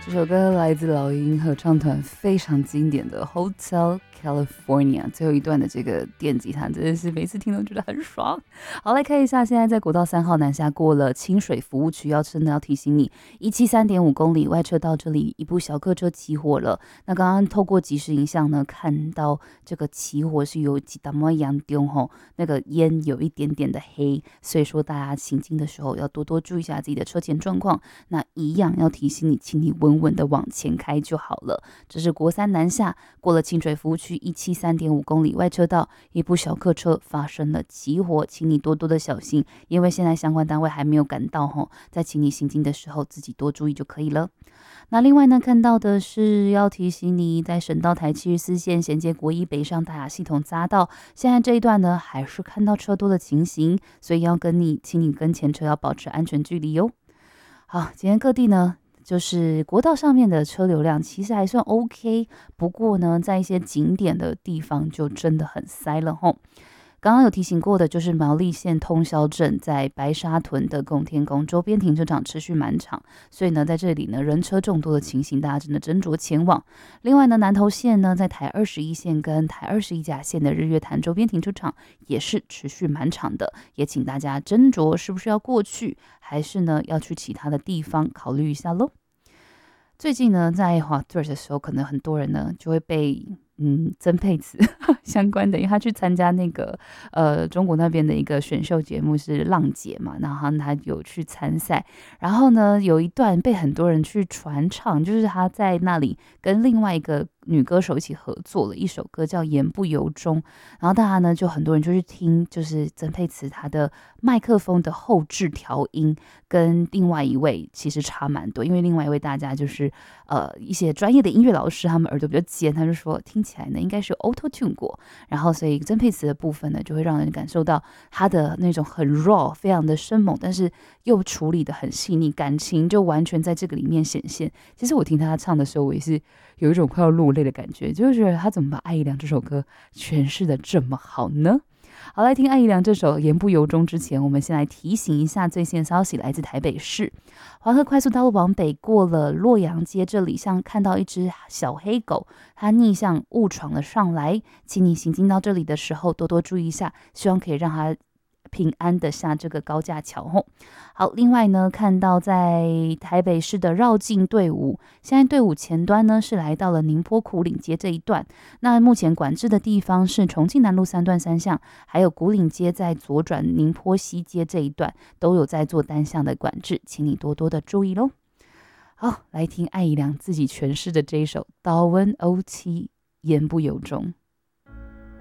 这首歌来自老鹰合唱团非常经典的 Hotel California， 最后一段的这个电吉他真的是每次听都觉得很爽。好，来看一下，现在在国道3号南下过了清水服务区，真的要提醒你，173.5公里外侧到这里，一部小客车起火了。那刚刚透过即时影像呢，看到这个起火是有几大么样丢吼，那个烟有一点点的黑，所以说大家行进的时候要多多注意一下自己的车前状况。那一样要提醒你，请你稳稳的往前开就好了。这是国3南下过了清水服务区173.5公里外车道，一部小客车发生了起火，请你多多的小心，因为现在相关单位还没有赶到吼，在请你行进的时候自己多注意就可以了。那另外呢，看到的是要提醒你，在省道台74线衔接国一北上大雅系统匝道，现在这一段呢还是看到车多的情形，所以请你跟前车要保持安全距离哟。好，今天各地呢，就是国道上面的车流量其实还算 OK， 不过呢，在一些景点的地方就真的很塞了吼。刚刚有提醒过的，就是苗栗县通霄镇在白沙屯的拱天宫周边停车场持续满场，所以呢，在这里呢人车众多的情形，大家真的斟酌前往。另外呢，南投县呢在台21线跟台21甲线的日月潭周边停车场也是持续满场的，也请大家斟酌是不是要过去，还是呢要去其他的地方考虑一下咯。最近呢，在滑 Threads 的时候，可能很多人呢就会被曾沛慈相关的，因为他去参加那个中国那边的一个选秀节目是浪姐嘛，然后他有去参赛，然后呢有一段被很多人去传唱，就是他在那里跟另外一个女歌手一起合作了一首歌叫《言不由衷》，然后大家呢就很多人就去听，就是曾沛慈她的麦克风的后置调音跟另外一位其实差蛮多，因为另外一位大家就是一些专业的音乐老师，他们耳朵比较尖，他就说听起来呢应该是 auto tune 过，然后所以曾沛慈的部分呢就会让人感受到他的那种很 raw 非常的生猛，但是又处理的很细腻，感情就完全在这个里面显现。其实我听他唱的时候，我也是有一种快要落泪的感觉，就是觉得他怎么把艾怡良这首歌诠释的这么好呢？好，来听艾怡良这首《言不由衷》之前，我们先来提醒一下最新消息，来自台北市华和快速道路往北过了洛阳街这里，像看到一只小黑狗，它逆向误闯了上来，请你行进到这里的时候多多注意一下，希望可以让它平安的下这个高架桥吼。好，另外呢，看到在台北市的绕境队伍，现在队伍前端呢是来到了宁波苦岭街这一段。那目前管制的地方是重庆南路3段3巷，还有苦岭街在左转宁波西街这一段都有在做单向的管制，请你多多的注意咯。好，来听艾怡良自己诠释的这一首《刀温欧七言不由衷》。